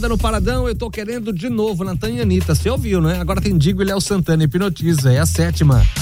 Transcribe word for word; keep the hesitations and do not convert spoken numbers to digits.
No Paradão, eu tô querendo de novo, Natan e Anitta. Você ouviu, né? Agora tem Digo e Léo Santana, Hipnotiza, é a sétima.